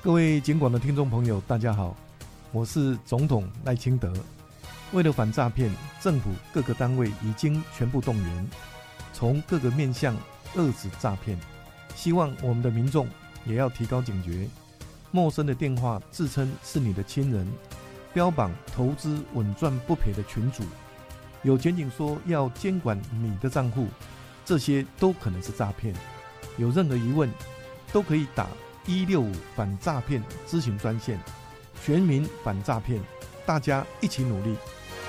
各位警广的听众朋友，大家好，我是总统赖清德。为了反诈骗，政府各个单位已经全部动员，从各个面向遏止诈骗。希望我们的民众也要提高警觉，陌生的电话自称是你的亲人，标榜投资稳赚不赔的群组，有检警说要监管你的账户，这些都可能是诈骗。有任何疑问，都可以打165反诈骗咨询专线，全民反诈骗，大家一起努力。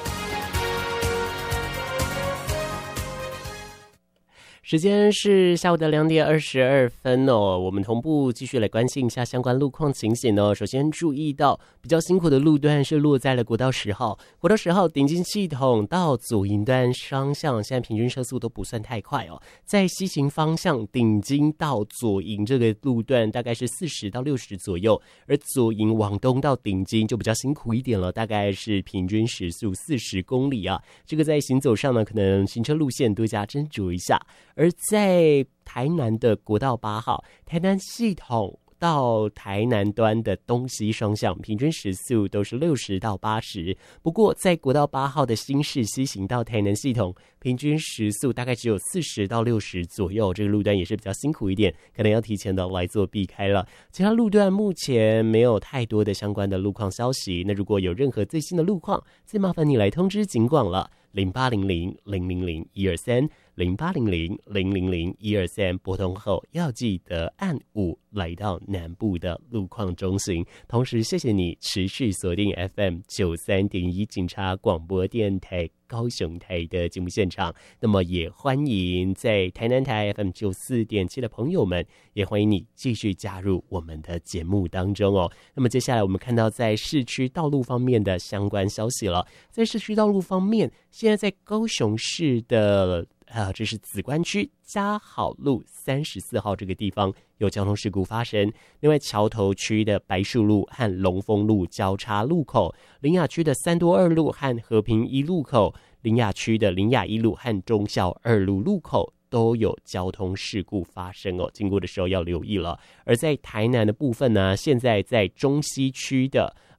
时间是下午的2点22分哦，我们同步继续来关心一下相关路况情形哦。首先注意到比较辛苦的路段是落在了国道10号，国道10号顶进系统到左营端双向，现在平均车速都不算太快哦。在西行方向顶进到左营这个路段大概是40到60左右，而左营往东到顶进就比较辛苦一点了，大概是平均时速40公里啊。这个在行走上呢，可能行车路线多加斟酌一下。而在台南的国道8号，台南系统到台南端的东西双向，平均时速都是60到80。不过，在国道8号的新市西行到台南系统，平均时速大概只有40到60左右，这个路段也是比较辛苦一点，可能要提前的来做避开了。其他路段目前没有太多的相关的路况消息，那如果有任何最新的路况，再麻烦你来通知警广了。0800-000-123，0800-000-123，拨通后要记得按5来到南部的路况中心。同时，谢谢你持续锁定 FM93.1 警察广播电台高雄台的节目现场。那么也欢迎在台南台 FM94.7 的朋友们，也欢迎你继续加入我们的节目当中哦。那么接下来我们看到在市区道路方面的相关消息了。在市区道路方面，现在在高雄市的这是梓官区嘉好路34号这个地方有交通事故发生。另外，桥头区的白树路和龙丰路交叉路口，苓雅区的三多二路和和平一路口，苓雅区的苓雅一路和忠孝二路路口都有交通事故发生哦，经过的时候要留意了。而在台南的部分呢，现在在中西区的